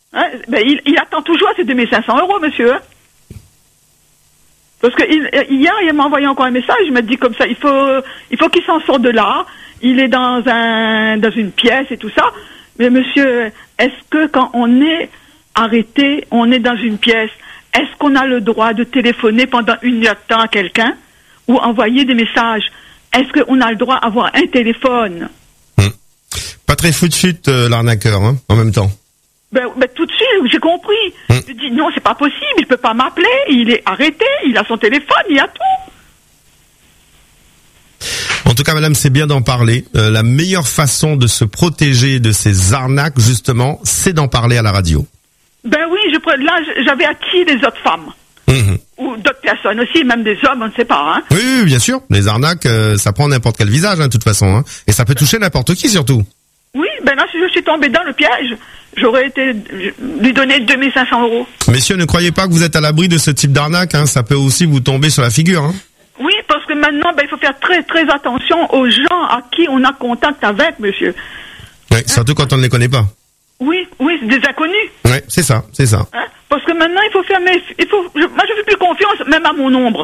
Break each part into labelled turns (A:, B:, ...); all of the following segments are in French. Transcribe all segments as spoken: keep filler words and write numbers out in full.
A: Hein, ben, il, il attend toujours ses deux mille cinq cents euros, monsieur. Hein. Parce que il, hier, il m'a envoyé encore un message, il m'a dit comme ça, il faut, il faut qu'il s'en sorte de là. Il est dans un, dans une pièce et tout ça. Mais monsieur, est-ce que quand on est arrêté, on est dans une pièce, est-ce qu'on a le droit de téléphoner pendant une heure de temps à quelqu'un ou envoyer des messages? Est-ce qu'on a le droit d'avoir un téléphone?
B: Mmh. Pas très fut-fut, euh, l'arnaqueur, hein, en même temps.
A: Ben, ben tout de suite, j'ai compris. Mmh. Je dis non, c'est pas possible, il peut pas m'appeler, il est arrêté, il a son téléphone, il a tout.
B: En tout cas, madame, c'est bien d'en parler. Euh, la meilleure façon de se protéger de ces arnaques, justement, c'est d'en parler à la radio.
A: Ben oui, je, là, j'avais acquis les autres femmes. Mmh. Ou d'autres personnes aussi, même des hommes, on ne sait pas. Hein.
B: Oui, oui, bien sûr. Les arnaques, euh, ça prend n'importe quel visage, hein, de toute façon. Hein. Et ça peut toucher n'importe qui, surtout.
A: Oui, ben là, si je suis tombée dans le piège, j'aurais été lui donner deux mille cinq cents euros.
B: Messieurs, ne croyez pas que vous êtes à l'abri de ce type d'arnaque. Hein. Ça peut aussi vous tomber sur la figure. Hein.
A: Oui, parce que maintenant, ben, il faut faire très, très attention aux gens à qui on a contact avec, monsieur.
B: Oui, hein? Surtout quand on ne les connaît pas.
A: Oui, oui, des inconnus.
B: Oui, c'est ça, c'est ça.
A: Hein? Parce que maintenant, il faut faire mes... il faut, je, moi, je fais plus confiance, même à mon ombre.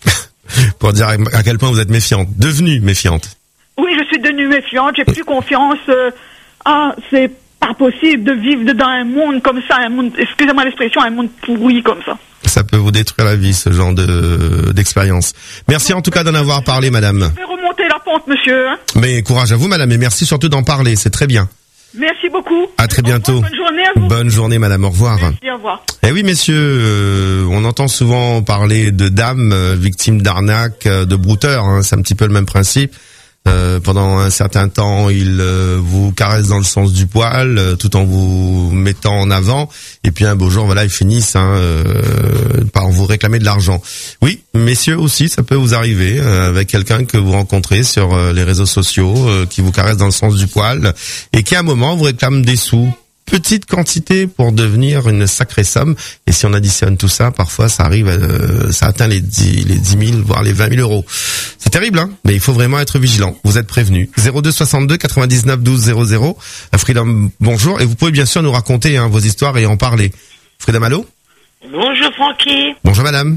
B: Pour dire à quel point vous êtes méfiante, devenue méfiante.
A: Oui, je suis devenue méfiante, j'ai plus confiance. Euh, ah, c'est pas possible de vivre dans un monde comme ça, un monde, excusez-moi l'expression, un monde pourri comme ça.
B: Ça peut vous détruire la vie, ce genre de d'expérience. Merci en tout cas d'en avoir parlé, madame.
A: Je vais remonter la pente, monsieur. Hein.
B: Mais courage à vous, madame, et merci surtout d'en parler, c'est très bien.
A: Merci beaucoup.
B: À très bientôt.
A: Bonne journée à vous.
B: Bonne journée, madame, au revoir.
A: Merci, au revoir.
B: Eh oui, messieurs, euh, on entend souvent parler de dames euh, victimes d'arnaques, euh, de brouteurs, hein, c'est un petit peu le même principe. Euh, pendant un certain temps, ils euh, vous caressent dans le sens du poil, euh, tout en vous mettant en avant. Et puis un beau jour, voilà, ils finissent hein, euh, par vous réclamer de l'argent. Oui, messieurs aussi, ça peut vous arriver euh, avec quelqu'un que vous rencontrez sur euh, les réseaux sociaux, euh, qui vous caresse dans le sens du poil et qui à un moment vous réclame des sous. Petite quantité pour devenir une sacrée somme. Et si on additionne tout ça, parfois ça arrive, à, ça atteint les dix, les dix mille, voire les vingt mille euros. C'est terrible, hein. Mais il faut vraiment être vigilant. Vous êtes prévenus. zéro deux soixante-deux quatre-vingt-dix-neuf douze zéro zéro. Freedom, bonjour. Et vous pouvez bien sûr nous raconter hein, vos histoires et en parler. Freedom, allô?
C: Bonjour Francky.
B: Bonjour madame.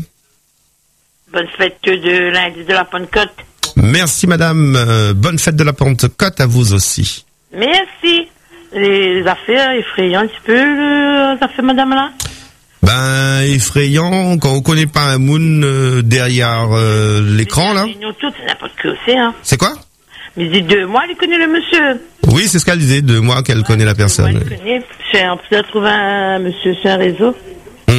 C: Bonne fête de lundi de la Pentecôte.
B: Merci madame. Euh, bonne fête de la Pentecôte à vous aussi.
C: Merci. Les affaires effrayant un petit peu, les affaires madame là?
B: Ben, effrayant, quand on connaît pas un moon euh, derrière euh, l'écran là.
C: Tout, c'est n'importe quoi aussi, hein.
B: C'est quoi?
C: Mais dit deux mois, elle connaît le monsieur.
B: Oui, c'est ce qu'elle disait, deux mois qu'elle ouais, connaît la personne.
C: Moi, elle connaît. On peut trouver un monsieur sur un réseau. Mm.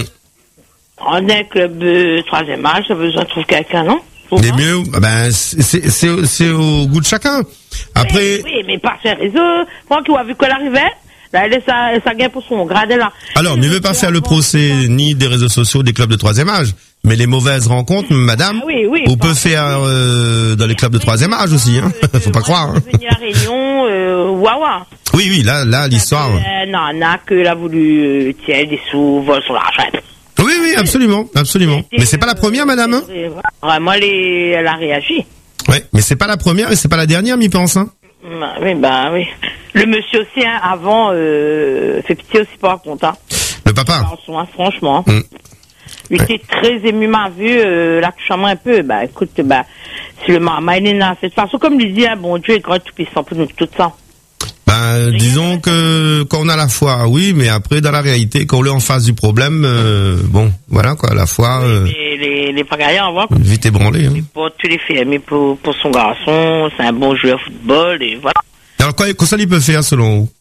C: On est un club euh, troisième âge, ça a besoin de trouver quelqu'un, non?
B: Mais mieux, ben c'est c'est c'est au goût de chacun. Après.
C: Oui, oui mais pas sur un réseau. Franck, qui a vu qu'elle arrivait, là, elle est sa, sa gain pour son grade là.
B: Alors, ne veut pas faire le procès ni des réseaux sociaux, des clubs de troisième âge, mais les mauvaises rencontres, madame,
C: ah, oui, oui,
B: on peut faire euh, dans les clubs de troisième âge aussi, hein.
C: Euh,
B: Faut pas croire. Hein.
C: Venir à Réunion, euh, waouh.
B: Oui, oui, là, là, l'histoire.
C: Euh, non, n'a que elle a voulu euh, tirer des sous, vol sur l'argent.
B: Oui, oui, absolument, absolument. Mais c'est pas la première, madame. Hein.
C: Vraiment, les, elle a réagi.
B: Oui, mais c'est pas la première et c'est pas la dernière, m'y pense. Hein.
C: Bah, oui, bah oui. Le monsieur aussi, hein, avant, euh, fait pitié aussi pas content.
B: Le papa.
C: Hein, franchement.
B: Mm.
C: Il ouais. était très ému, m'a vu, euh, là, touchant un peu. Bah, écoute, bah, si le maman, il a fait de toute façon, comme il dit, hein, bon Dieu est grand, tout puissant pour nous, tout ça.
B: Ben, disons que quand on a la foi, oui, mais après dans la réalité, quand on est en face du problème, euh, bon, voilà quoi, la foi. Euh,
C: les les, les pagaillards, on voit.
B: Vite ébranlé. Hein.
C: Pour tous les filles, mais pour pour son garçon, c'est un bon joueur de football et voilà.
B: Alors quoi, quoi ça lui peut faire selon vous?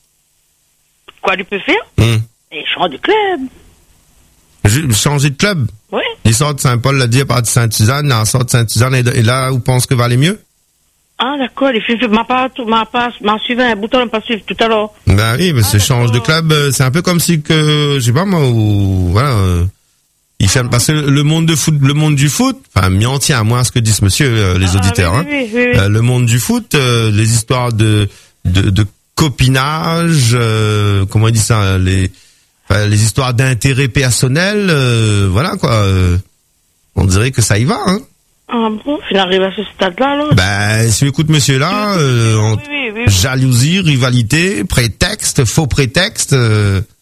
C: Quoi lui peut faire?
B: Hum.
C: Il change de club.
B: Je, changer de club?
C: Oui.
B: Il sort de Saint-Paul, l'a dit à part de Sainte-Suzanne, il sort de Sainte-Suzanne et, et là, vous pensez que va aller mieux?
C: Ah, d'accord, les filles, m'a pas, m'a pas, m'a suivi un bouton, m'a pas suivi tout à l'heure.
B: Ben oui, mais ah, c'est change de club, c'est un peu comme si que, je sais pas moi, ou, voilà, euh, il fait, parce que le monde de foot, le monde du foot, enfin, m'y en tient à moi ce que dit ce monsieur, euh, les
C: ah,
B: auditeurs,
C: oui,
B: hein.
C: Oui, oui, oui.
B: Euh, le monde du foot, euh, les histoires de, de, de copinage, euh, comment il dit ça, les, enfin, les histoires d'intérêt personnel, euh, voilà, quoi, euh, on dirait que ça y va, hein.
C: Ah bon, il arrive à ce stade-là, là?
B: Ben, si on écoute monsieur-là, euh,
C: oui, oui, oui, oui.
B: jalousie, rivalité, prétexte, faux prétexte, euh,